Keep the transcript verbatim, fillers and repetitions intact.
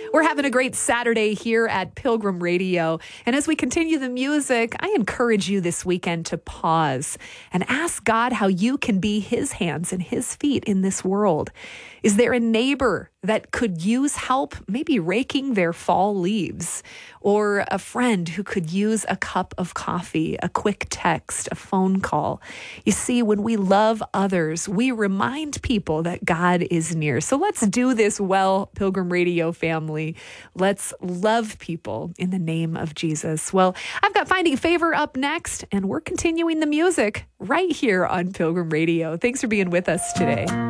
We're having a great Saturday here at Pilgrim Radio. And as we continue the music, I encourage you this weekend to pause and ask God how you can be his hands and his feet in this world. Is there a neighbor that could use help, maybe raking their fall leaves? Or a friend who could use a cup of coffee, a quick text, a phone call? You see, when we love others, we remind people that God is near. So let's do this well, Pilgrim Radio family. Let's love people in the name of Jesus. Well, I've got Finding Favor up next, and we're continuing the music right here on Pilgrim Radio. Thanks for being with us today.